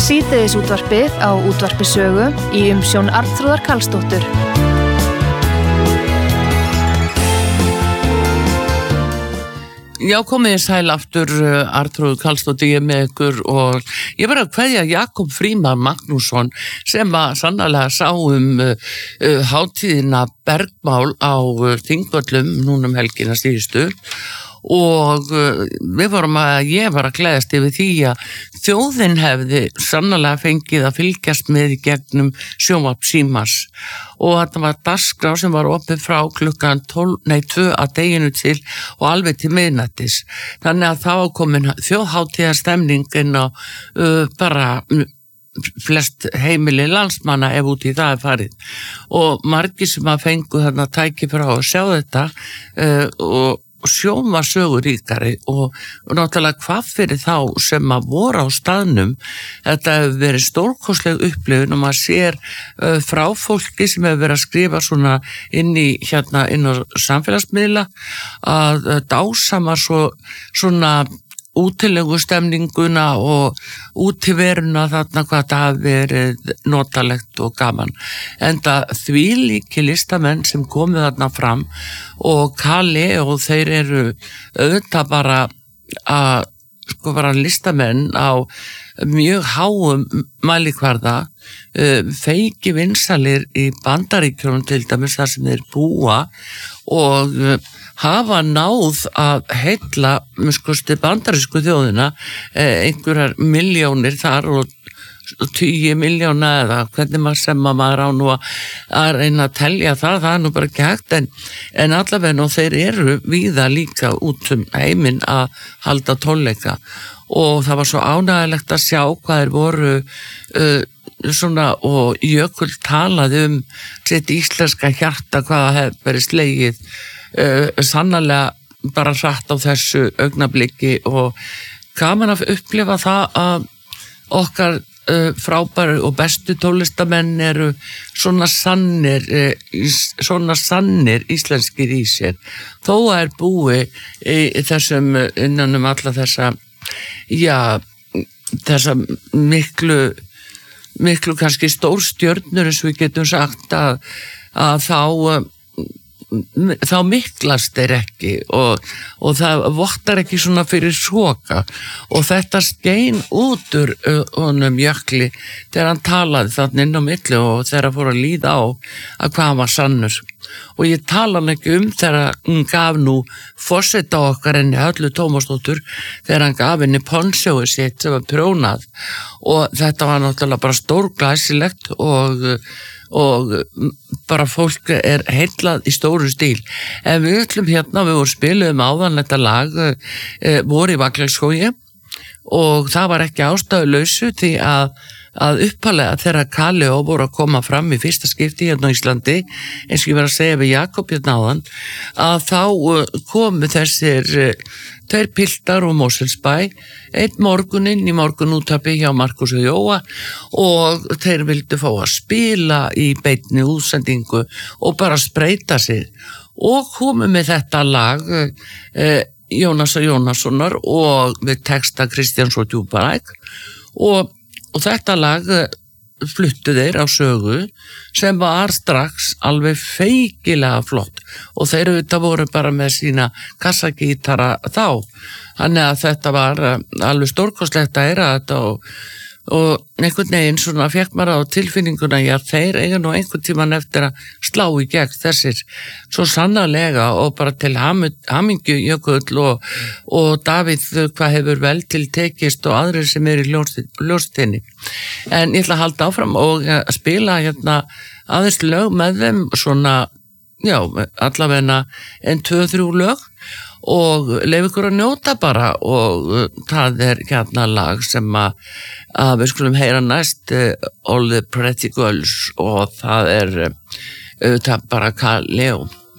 Síðdegisútvarpið á Útvarpi Sögu í umsjón Arnþrúðar Karlsdóttur. Já, komið sæl aftur, Arnþrúður Karlsdóttir ég með ykkur og ég var að kveðja Jakob Frímann Magnússon sem að sannarlega sá hátíðina Bergmál á Þingvöllum núna helgina síðustu og ég var að gleðast yfir því að þjóðin hefði sannarlega fengið að fylgjast með í gegnum sjónvarp Símans og þetta var dagskrá sem var opið frá klukkan 2 að deginu til og alveg til miðnættis. Þannig að það var komin þjóðhátíðarstemning inn á bara flest heimili landsmanna ef út í það er farið og margir sem að fengu þarna tæki frá að sjá þetta og sjón var söguríkari og náttúrulega hvað fyrir þá sem að voru á staðnum. Þetta hefur verið stórkostleg upplifun og maður sér frá fólki sem hefur verið að skrifa svona inn á samfélagsmiðla að dásama svona útilegu stemninguna og útiveruna þarna hvað það hafi verið notalegt og gaman. Enda þvílíki listamenn sem komið þarna fram og Kalli og þeir eru auðvitað bara listamenn á mjög háum mælikvarða, feiki vinsalir í Bandaríkjunum til dæmis þar sem þeir búa og hafa náð að heilla bandarísku þjóðina einhverjar milljónir þar og 10 milljóna eða hvernig maður á nú að reyna að telja það er nú bara ekki hægt en allavega og þeir eru víða líka út heiminn að halda tónleika og það var svo ánægilegt að sjá hvað þeir voru svona og Jökull talaði sitt íslenska hjarta hvað það hefði verið slegið sannarlega bara hratt á þessu augnabliki og gaman að upplifa það að okkar frábæru og bestu tólistamenn eru svona sannir íslenskir í sér þó að búi í þessum innan alla þessa þessa miklu kannski stórstjörnur eins og við getum sagt að þá miklast þeir ekki og það vottar ekki svona fyrir soka og þetta skein út úr honum Jökli þegar hann talaði þarna inn á milli og þegar hann fór að líða á að hvað hann var sannur og ég tala hann ekki þegar hann gaf nú forseta okkar henni Höllu Tómasdóttur þegar hann gaf henni ponsjói sitt sem var prjónað og þetta var náttúrulega bara stórglæsilegt og bara fólk heillað í stóru stíl. En við ætlum við vorum spiluðum áðan þetta lag voru í Vaglagsskógi og það var ekki ástæðulausu því að uppalega þegar Kalli og voru að koma fram í fyrsta skipti á Íslandi, eins og ég var að segja við Jakob áðan, að þá komu þessir 2 piltar úr Mosfellsbæ, einn morguninn í morgunútvarpi hjá Markus og Jóa og þeir vildu fá að spila í beinni útsendingu og bara spreyta sig og komu með þetta lag Jónasar Jónassonar og með texta Kristjáns og Djúpalæk og þetta lag fluttu þeir á sögu sem var strax alveg feikilega flott og þeir voru bara með sína kassagítara þá þannig að þetta var alveg stórkostlegt að heyra þetta og einhvern veginn svona fékk maður á tilfinninguna þeir eiga nú einhvern tímann eftir að slá í gegn þessir svo sannarlega og bara til hamingju Jökull og Davíð hvað hefur vel til tekist og aðrir sem eru í ljóstinni en ég ætla að halda áfram og spila aðeins lög með þeim svona allavega en 2-3 lög og leif ykkur að njóta bara og það lag sem að við skulum heyra næst All the Pretty Girls og það auðvitað bara Kalli